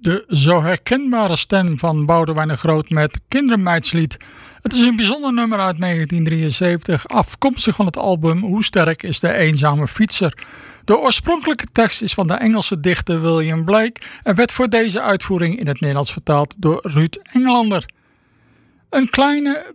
De zo herkenbare stem van Boudewijn de Groot met Kindermeidslied. Het is een bijzonder nummer uit 1973, afkomstig van het album Hoe sterk is de eenzame fietser. De oorspronkelijke tekst is van de Engelse dichter William Blake en werd voor deze uitvoering in het Nederlands vertaald door Ruud Engelander. Een kleine